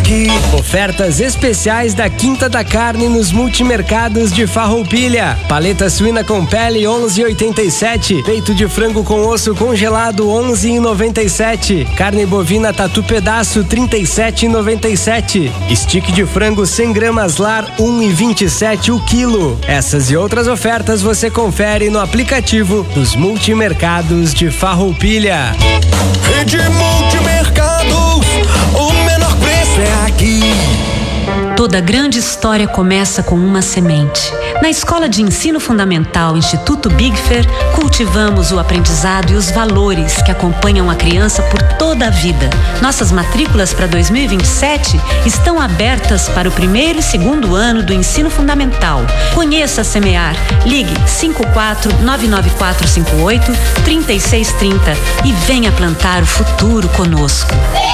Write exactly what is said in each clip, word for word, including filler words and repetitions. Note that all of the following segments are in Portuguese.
aqui. Ofertas especiais da Quinta da Carne nos multimercados de Farroupilha. Paleta suína com pele onze e oitenta e sete. Peito de frango com osso congelado onze e noventa e sete. Carne bovina tatu pedaço trinta e sete e noventa e sete. Stick de frango cem gramas lar um e vinte e sete o quilo. Essas e outras ofertas você confere no aplicativo dos multimercados de Farroupilha. Rede Multimercados, o menor preço é aqui. Toda grande história começa com uma semente. Na Escola de Ensino Fundamental Instituto Bigfer, cultivamos o aprendizado e os valores que acompanham a criança por toda a vida. Nossas matrículas para dois mil e vinte e sete estão abertas para o primeiro e segundo ano do ensino fundamental. Conheça a Semear. Ligue cinco quatro nove nove quatro cinco oito três seis três zero e venha plantar o futuro conosco.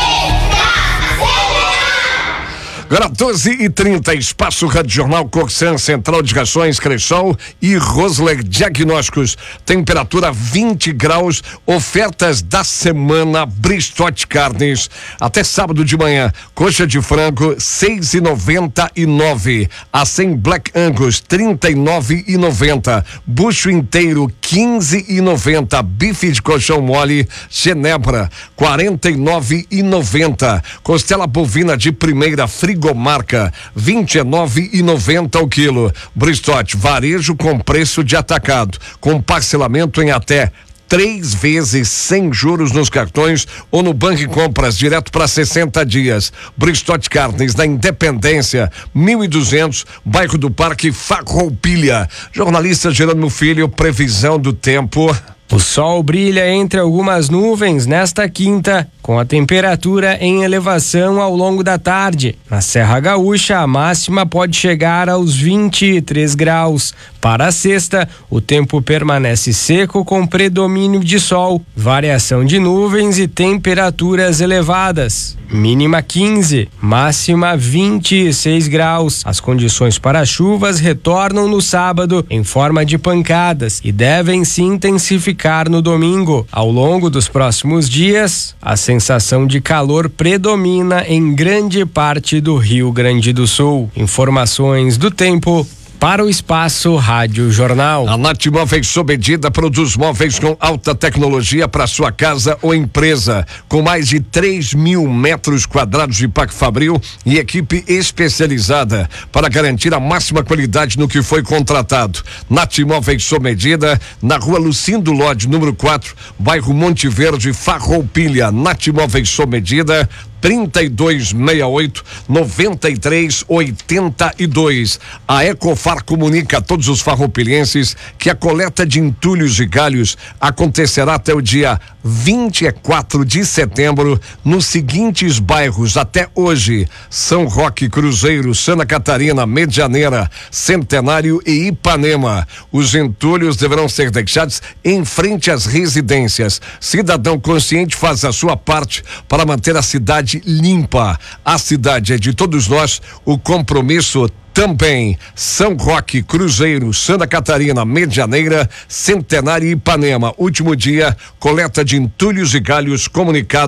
Agora doze e trinta, Espaço Rádio Jornal Corsan, Central de Rações, Cressol e Rosler Diagnósticos. Temperatura vinte graus, ofertas da semana, Bristote Carnes. Até sábado de manhã, coxa de frango, seis e noventa e nove. Acém Black Angus, trinta e nove e noventa. Bucho inteiro, quinze e noventa. Bife de colchão mole, Genebra, quarenta e nove e noventa. Costela bovina de primeira, Frigomarca, vinte e nove e noventa o quilo. Bristote, varejo com preço de atacado, com parcelamento em até três vezes sem juros nos cartões ou no Banco e Compras direto para sessenta dias. Bristote Carnes, na Independência, mil e duzentos, bairro do Parque, Farroupilha. Jornalista Jerônimo Filho, previsão do tempo. O sol brilha entre algumas nuvens nesta quinta, com a temperatura em elevação ao longo da tarde. Na Serra Gaúcha, a máxima pode chegar aos vinte e três graus. Para a sexta, o tempo permanece seco com predomínio de sol, variação de nuvens e temperaturas elevadas. Mínima quinze, máxima vinte e seis graus. As condições para chuvas retornam no sábado em forma de pancadas e devem se intensificar no domingo. Ao longo dos próximos dias, a sensação de calor predomina em grande parte do Rio Grande do Sul. Informações do tempo para o Espaço Rádio Jornal. A Nath Móveis sob medida produz móveis com alta tecnologia para sua casa ou empresa, com mais de três mil metros quadrados de Parque Fabril e equipe especializada para garantir a máxima qualidade no que foi contratado. Nath Móveis sob medida, na Rua Lucindo Lodi, número quatro, bairro Monte Verde, Farroupilha. Nath Móveis sob medida, trinta e dois sessenta e oito, noventa e três oitenta e dois. A Ecofar comunica a todos os farroupilhenses que a coleta de entulhos e galhos acontecerá até o dia vinte e quatro de setembro nos seguintes bairros até hoje: São Roque, Cruzeiro, Santa Catarina, Medianeira, Centenário e Ipanema. Os entulhos deverão ser deixados em frente às residências. Cidadão consciente faz a sua parte para manter a cidade limpa. A cidade é de todos nós, o compromisso também. São Roque, Cruzeiro, Santa Catarina, Medianeira, Centenário e Ipanema. Último dia, coleta de entulhos e galhos comunicado